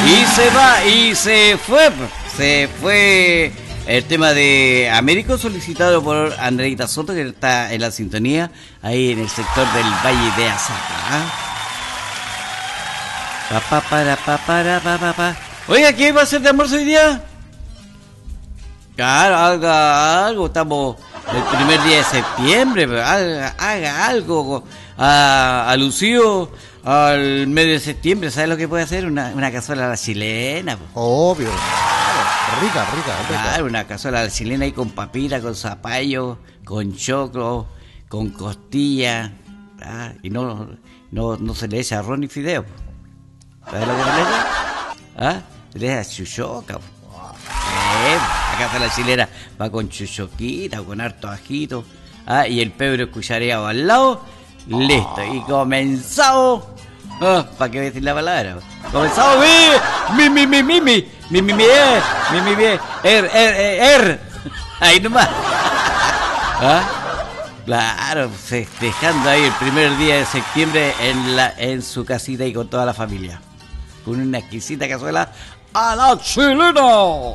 Y se va, y se fue. Se fue el tema de Américo, solicitado por Andreita Soto, que está en la sintonía, ahí en el sector del Valle de Azapa. Oiga, ¿qué va a hacer de almuerzo hoy día? Claro, haga algo, estamos el primer día de septiembre, pero haga algo alusivo al mes de septiembre. ¿Sabes lo que puede hacer? Una cazuela a la chilena. Obvio. Rica. Claro, una cazuela a la chilena ahí con papita, con zapallo, con choclo, con costilla. Y no se le echa arroz ni fideo. ¿Sabes lo que se le echa? Le echa chuchoca. La cazuela chilena va con chuchoquita, con harto ajito. Y el pebre cuchareado al lado. Listo. Y comenzamos. ¿Para qué decir la palabra? Comenzamos. Ahí nomás. Claro, festejando ahí el primer día de septiembre en su casita y con toda la familia. Con una exquisita cazuela a la chilena.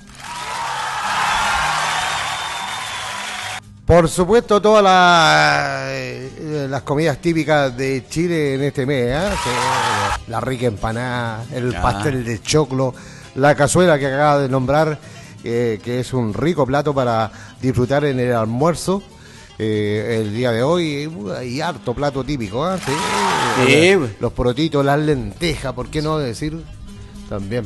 Por supuesto, todas las comidas típicas de Chile en este mes, la rica empanada, el pastel de choclo, la cazuela que acaba de nombrar, que es un rico plato para disfrutar en el almuerzo. El día de hoy hay harto plato típico, ¿sí? Los porotitos, las lentejas, ¿por qué no decir? También.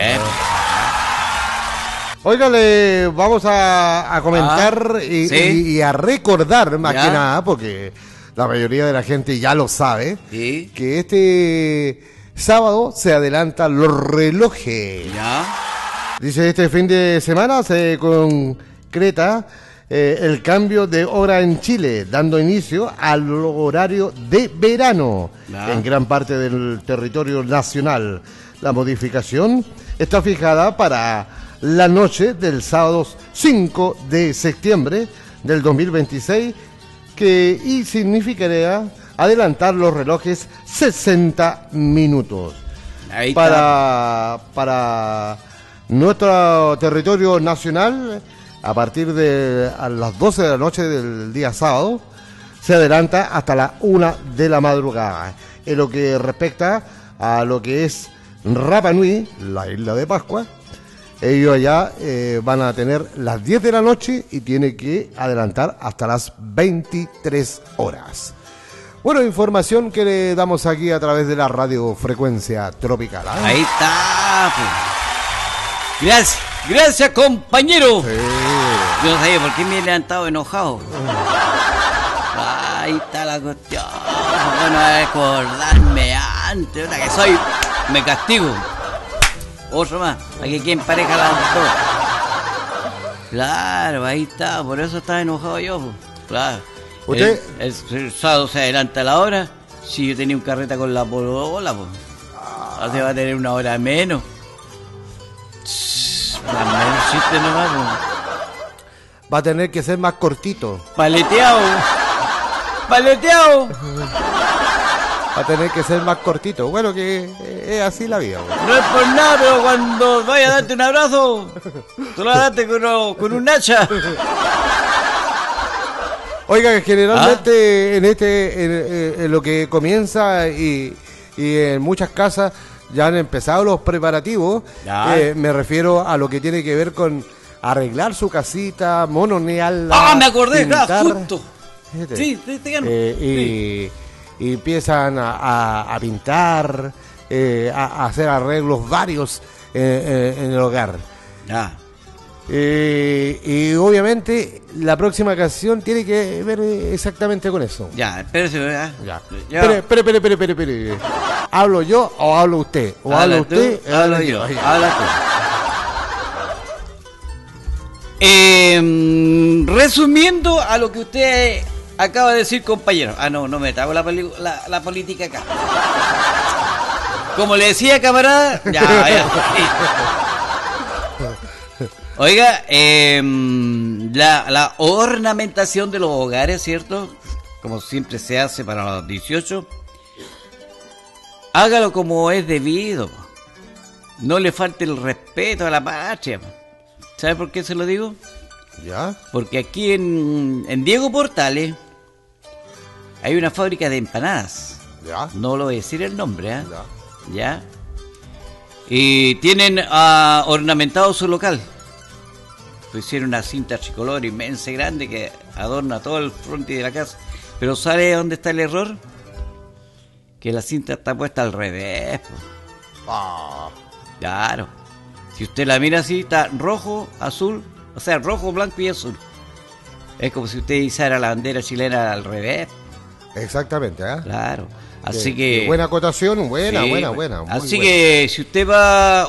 Oiga, le vamos a comentar y a recordar más que nada, porque la mayoría de la gente ya lo sabe, que este sábado se adelantan los relojes. Dice, este fin de semana se concreta el cambio de hora en Chile, dando inicio al horario de verano en gran parte del territorio nacional. La modificación está fijada para la noche del sábado 5 de septiembre del 2026, y significaría adelantar los relojes 60 minutos. Ahí para nuestro territorio nacional, a partir de las 12 de la noche del día sábado, se adelanta hasta las 1 de la madrugada. En lo que respecta a lo que es Rapa Nui, la isla de Pascua, ellos allá van a tener las 10 de la noche y tiene que adelantar hasta las 23 horas. Bueno, información que le damos aquí a través de la radiofrecuencia tropical. Ahí está. Gracias compañero. Yo no sabía por qué me he levantado enojado. Ahí está la cuestión. Bueno, a recordarme antes, una que soy, me castigo. Otro más, aquí quien pareja las dos. Claro, ahí está, por eso estaba enojado yo. Claro. ¿Usted? El sábado se adelanta la hora. Si yo tenía un carreta con la polola, pues. Así va a tener una hora menos. Menos chiste nomás, pues. Va a tener que ser más cortito. Paleteado. Va a tener que ser más cortito. Bueno, que es así la vida. Bueno. No es por nada, pero cuando vaya a darte un abrazo, tú lo date con un hacha. Oiga, que generalmente en lo que comienza y en muchas casas ya han empezado los preparativos. Me refiero a lo que tiene que ver con arreglar su casita, mononearla. Me acordé, pintar, justo. Sí. Y empiezan a pintar, a hacer arreglos varios en el hogar. Y obviamente la próxima canción tiene que ver exactamente con eso. Espérese, ¿verdad? Espere. ¿Hablo yo o habla usted? ¿O habla usted? Hablo yo. Habla tú. Resumiendo a lo que usted acaba de decir, compañero. No me trago la política acá. Como le decía, camarada. Ya. Oiga, la ornamentación de los hogares, ¿cierto? Como siempre se hace para los 18. Hágalo como es debido. no le falte el respeto a la patria. ¿Sabe por qué se lo digo? ¿Ya? Porque aquí en Diego Portales hay una fábrica de empanadas. ¿Ya? No lo voy a decir el nombre, ¿eh? ¿Ya? ¿Ya? Y tienen ornamentado su local. Pusieron una cinta tricolor inmensa y grande que adorna todo el frente de la casa. Pero ¿sabe dónde está el error? Que la cinta está puesta al revés. Claro. Si usted la mira así, está rojo, azul, o sea, rojo, blanco y azul. Es como si usted hiciera la bandera chilena al revés. Exactamente, ¿eh? Claro. Así que... buena acotación, buena. Así que si usted va